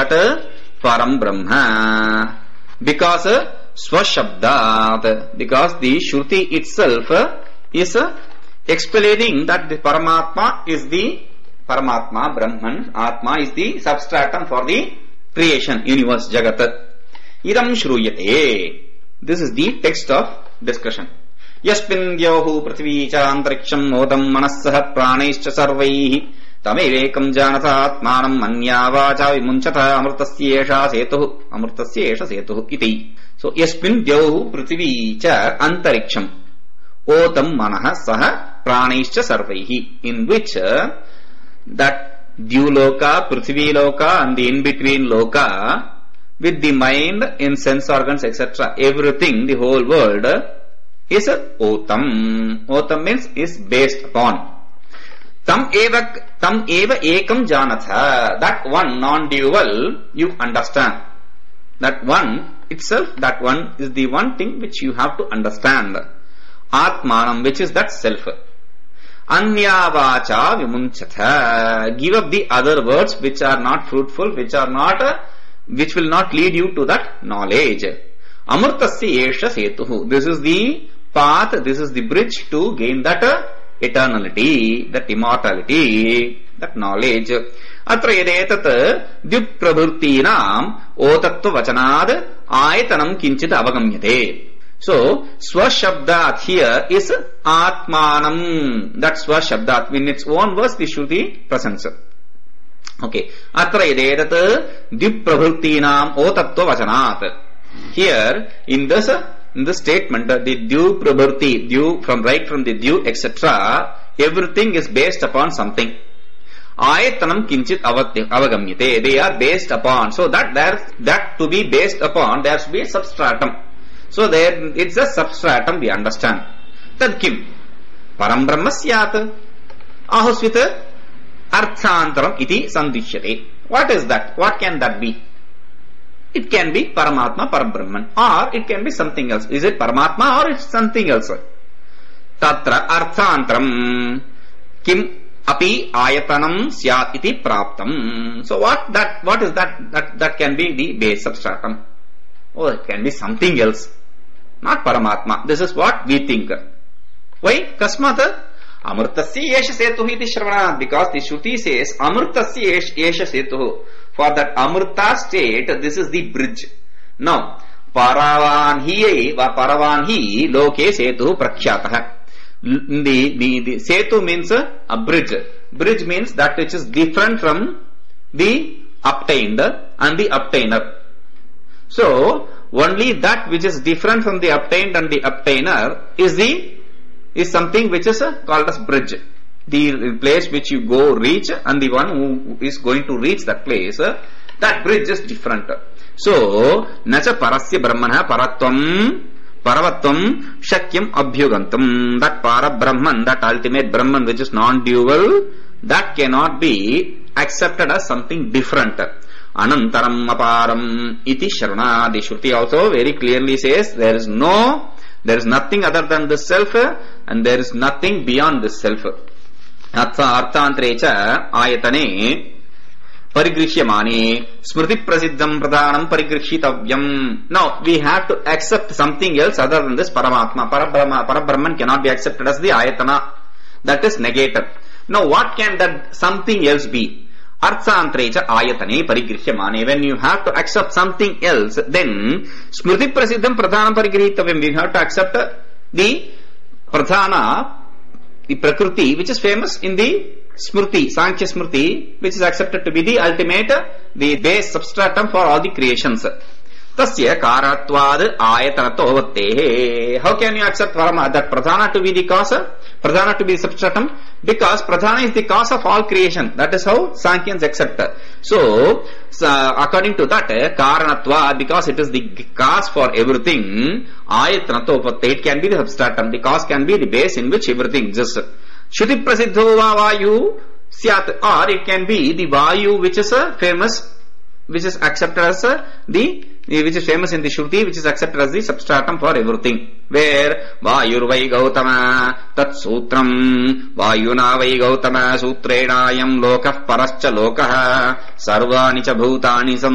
Tat Param Brahma. Because Swashabdat, because the Shruti itself is explaining that the Paramatma is the Paramatma, Brahman, Atma is the substratum for the creation, universe, Jagat. Idam Shruyate. This is the text of discussion. Yaspin Dyohu Prithvi cha Antariksham Odam Manasah Pranescha Sarvaihi Tamevekam Janata Atmanam Manyavacha Vimunchata Amrtasya Setuhu Iti. So Yaspin Dyohu Prithvi cha Antariksham Odam Manah Saha Pranescha Sarvaihi, in which that Dyuloka, Prithvi Loka and the in-between Loka, with the mind in sense organs etc., everything, the whole world is Otam. Otam means is based upon. Tam eva ekam janatha. That one non-dual you understand. That one itself, that one is the one thing which you have to understand. Atmanam, which is that self. Anyavacha vimunchatha. Give up the other words which are not fruitful, which will not lead you to that knowledge. Amurtasya esha setuhu. This is the path, this is the bridge to gain that eternality, that immortality, that knowledge. Atra yedetat dyuprabhurtinam otattva vachanad ayatanam kinchit avagamyate. So, Swashabdat here is Atmanam. That Swashabdat, in its own words, the Shruti presents. Okay. Atra yedetat dyuprabhurtinam otattva vachanat. Here, in this statement, the Dyu Prabhurti, Dyu from the Dyu, etc., everything is based upon something. Ayatanam kinchit avagamyate. They are based upon. So that to be based upon, there should be a substratum. So there, it's a substratum we understand. Tad kim? Param Brahma syat. Ahusvita arthantaram iti sandishyate. What is that? What can that be? It can be Paramatma, Parabrahman, or it can be something else. Is it Paramatma or it's something else? Tatra arthantaram kim api ayatanam syat iti praptam. So what is that? That can be the base substratum. Or it can be something else. Not Paramatma. This is what we think. Why? Kasmat Amurtasya esha setuhu iti shravana. Because the Shruti says Amurtasya esha setuhu. For that Amrita state, this is the bridge. Now, Paravanhi loke setu prakhyatah. The setu means a bridge. Bridge means that which is different from the obtained and the obtainer. So, only that which is different from the obtained and the obtainer is something which is called as bridge. The place which you go reach and the one who is going to reach that place, that bridge is different. So, nacha parasya brahmana paravatvam shakyam abhyugantam. That para brahman, that ultimate brahman which is non-dual, that cannot be accepted as something different. Anantaram aparam iti sharana. The Shruti also very clearly says there is nothing other than the self and there is nothing beyond the self. Arthantre ayatane parigrishyamani smriti prasiddham pradhanam parigrishitavyam. Now we have to accept something else other than this Paramatma. Parabrahman cannot be accepted as the ayatana. That is negated. Now what can that something else be? Arthantre ayatane parigrishyamani. When you have to accept something else, then smriti prasiddham pradhanam parigrihitavyam. We have to accept the pradhana, the Prakriti, which is famous in the Smriti, Sankhya Smriti, which is accepted to be the ultimate, the base substratum for all the creations. Tasya karatvad ayatanato vattehe. How can you accept that Pradhana to be the cause? Pradhana to be the substratum? Because Pradhana is the cause of all creation. That is how Sankhyans accept. So according to that, Karanatva, because it is the cause for everything, Ayatanato vattehe, it can be the substratum. The cause can be the base in which everything exists. Shruti prasiddho vayu syat, or it can be the Vayu which is famous, which is accepted as which is famous in the Shruti, which is accepted as the substratum for everything. Where Vayurvai Gautama Tat Sutram Vayuna Vai Gautama Sutrenayam Lokah Parascha Lokah Sarvani Cha Bhutani